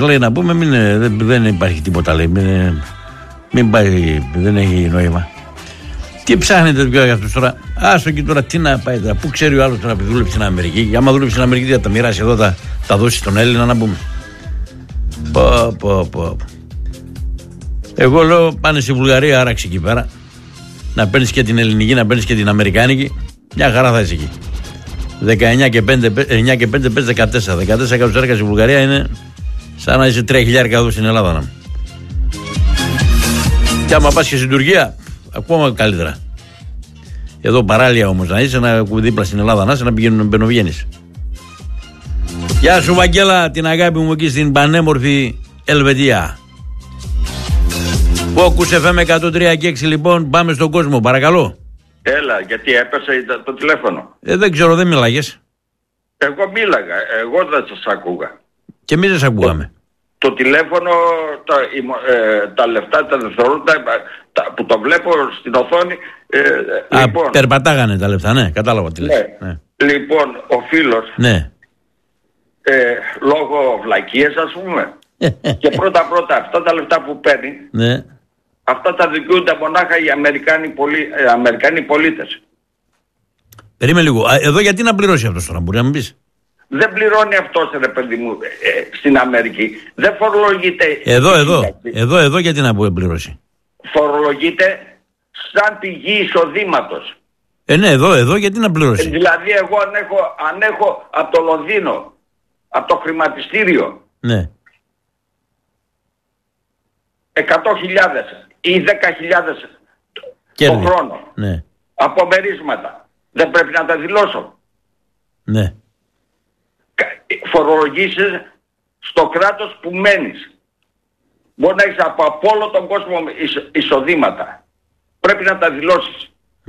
Λέει να πούμε, δεν υπάρχει τίποτα, λέει. Μην πάει, δεν έχει νόημα. Τι ψάχνετε για αυτούς τώρα? Άστο και τώρα, τι να πάει τώρα? Πού ξέρει ο άλλος τώρα που δούλεψε στην Αμερική? Και άμα δούλεψε στην Αμερική, τι θα τα μοιράσει εδώ, θα δώσει στον Έλληνα να πούμε? Πω. Εγώ λέω, πάνε στη Βουλγαρία, άραξε εκεί πέρα. Να παίρνεις και την ελληνική, να παίρνεις και την αμερικάνικη. Μια χαρά θα είσαι εκεί. 19 και 5 παίζεις 14. 14 εκατοστάρικα στη Βουλγαρία είναι σαν να είσαι 3.000 εδώ στην Ελλάδα. Να. Και άμα πας και στην Τουρκία, ακόμα καλύτερα. Εδώ παράλια όμως να είσαι, να δίπλα στην Ελλάδα να είσαι, να πηγαίνουν μπαινοβγαίνεις. Γεια σου Βαγγέλα, την αγάπη μου εκεί στην πανέμορφη Ελβετία. Focus FM 103 και 6, λοιπόν, πάμε στον κόσμο, παρακαλώ. Έλα, γιατί έπεσε το τηλέφωνο? Δεν ξέρω, δεν μιλάγες. Εγώ μίλαγα, εγώ δεν σας ακούγα. Και εμείς δεν σας ακούγαμε. Το τηλέφωνο, τα λεφτά, τα δευτερόλεπτα που το βλέπω στην οθόνη. Λοιπόν, περπατάγανε τα λεφτά, ναι, κατάλαβα τι λες. Ναι. Λοιπόν, ο φίλος, ναι. Λόγω βλακίες ας πούμε, και πρώτα αυτά τα λεφτά που παίρνει, ναι. Αυτά τα δικαιούνται μονάχα οι Αμερικάνοι πολίτες. Περίμενε λίγο. Εδώ γιατί να πληρώσει αυτός τώρα, μπορεί να μην πεις? Δεν πληρώνει αυτός, ρε παιδί μου, στην Αμερική. Δεν φορολογείται. Εδώ γιατί να πληρώσει? Φορολογείται σαν πηγή εισοδήματος. Ναι, εδώ γιατί να πληρώσει? Δηλαδή εγώ αν έχω από το Λονδίνο, από το χρηματιστήριο, ναι, 100.000 ή 10.000 το χρόνο, ναι, από μερίσματα, δεν πρέπει να τα δηλώσω? Ναι. Φορολογήσεις στο κράτος που μένεις. Μπορεί να έχεις από όλο τον κόσμο εισοδήματα. Πρέπει να τα δηλώσεις.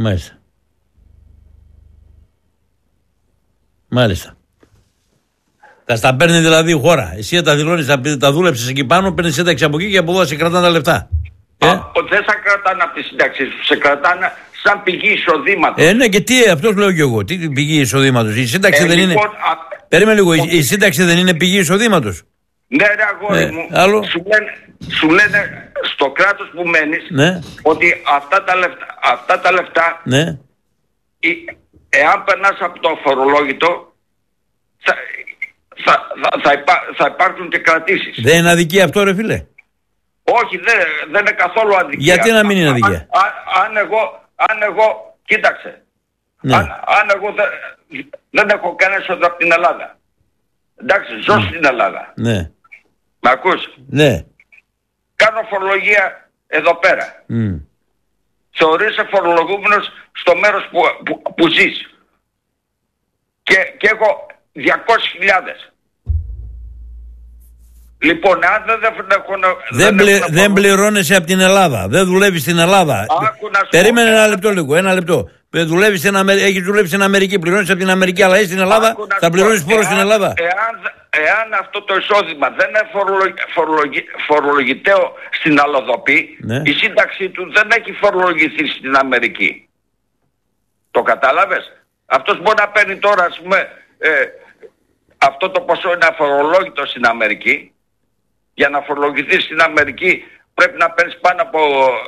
Μάλιστα. Θα στα παίρνει δηλαδή η χώρα. Εσύ τα δηλώνεις, τα δούλεψες εκεί πάνω, παίρνεις σύνταξη από εκεί και από εδώ σε κρατάνε τα λεφτά. Δεν σε κρατάνε από τη σύνταξη σου, σε κρατάνε σαν πηγή εισοδήματος. Ναι, και τι, αυτός λέω και εγώ. Τι πηγή εισοδήματος? Η σύνταξη δεν είναι. Περίμενε λίγο, η σύνταξη δεν είναι πηγή εισοδήματος? Ναι, ρε αγόρι μου, σου λένε στο κράτος που μένεις, ναι, ότι αυτά τα λεφτά, ναι, εάν περνάς από το φορολόγητο, θα υπάρχουν και κρατήσεις. Δεν είναι αδικία αυτό, ρε φίλε? Όχι, δεν είναι καθόλου αδικία. Γιατί να μην είναι αδικία? Αν εγώ κοίταξε, ναι, αν εγώ δεν έχω κανένα έσοδο από την Ελλάδα, εντάξει, ζω στην Ελλάδα, ναι, μ' ακούς? Ναι. Κάνω φορολογία εδώ πέρα. Θεωρείσαι φορολογούμενος στο μέρος που ζεις. Και έχω 200.000. Λοιπόν, αν δεν πληρώνεσαι από την Ελλάδα, δεν δουλεύεις στην Ελλάδα. Περίμενε ένα λεπτό λίγο, ένα λεπτό. Έχεις δουλεύει στην Αμερική, πληρώνεις από την Αμερική, αλλά είσαι στην Ελλάδα, θα πληρώνεις φόρο στην Ελλάδα. Εάν αυτό το εισόδημα δεν είναι φορολογητέο στην αλλοδοπή, ναι, η σύνταξή του δεν έχει φορολογηθεί στην Αμερική. Το κατάλαβες? Αυτός μπορεί να παίρνει τώρα, ας πούμε, αυτό το ποσό είναι αφορολόγητο στην Αμερική. Για να φορολογηθεί στην Αμερική πρέπει να παίρνεις πάνω από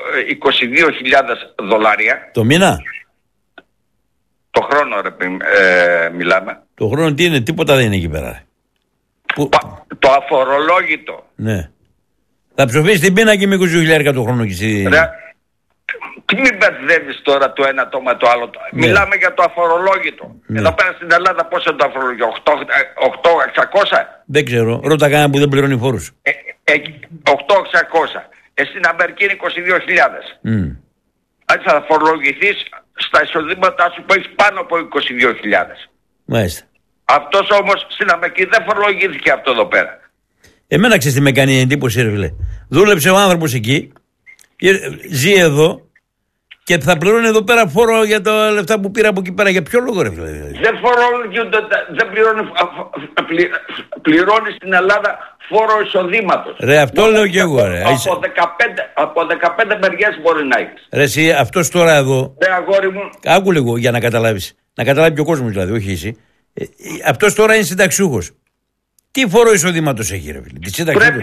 $22,000. Το μήνα? Το χρόνο, ρε, μιλάμε. Το χρόνο τι είναι? Τίποτα δεν είναι εκεί πέρα. Το αφορολόγητο. Ναι. Θα ψοφείς την πείνα με 20.000 το χρόνο και εσύ. Τι μην μπερδεύεις τώρα το ένα το με το άλλο. Ναι. Μιλάμε για το αφορολόγητο. Ναι. Εδώ πέρα στην Ελλάδα πόσο είναι το αφορολόγητο? 8.600? Δεν ξέρω. Ρώτα κανένα που δεν πληρώνει φόρους. 8.600. Στην Αμερική είναι 22.000. Αν θα φορολογηθείς στα εισοδήματά σου που έχεις πάνω από 22.000. Μάλιστα. Αυτός όμως στην Αμερική δεν φορολογήθηκε αυτό εδώ πέρα. Εμένα ξέρεις τι με κάνει εντύπωση, ρε φίλε? Δούλεψε ο άνθρωπος εκεί, ζει εδώ και θα πληρώνει εδώ πέρα φόρο για τα λεφτά που πήρα από εκεί πέρα. Για ποιο λόγο, ρε φίλε? Δεν φορολογούνται, δεν πληρώνει στην Ελλάδα φόρο εισοδήματος. Ρε, αυτό λέω και εγώ, ρε. Από 15 μεριές μπορεί να έχεις. Ρε, εσύ αυτός τώρα εδώ. Ρε, αγόρι μου. Άκου λίγο για να καταλάβεις. Να καταλάβει και ο κόσμος δηλαδή, όχι εσύ. Αυτός τώρα είναι συνταξιούχος. Τι φόρο εισοδήματος έχει, ρε φίλε? Τη σύνταξη.